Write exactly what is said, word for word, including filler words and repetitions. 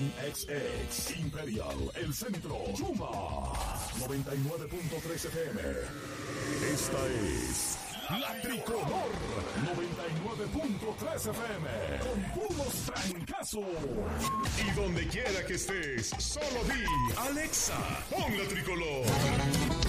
Estación X X, Imperial, El Centro, Chuma, noventa y nueve punto tres F M. Esta es La Tricolor, noventa y nueve punto tres F M, con puros trancazos. Y donde quiera que estés, solo di, Alexa, pon La Tricolor.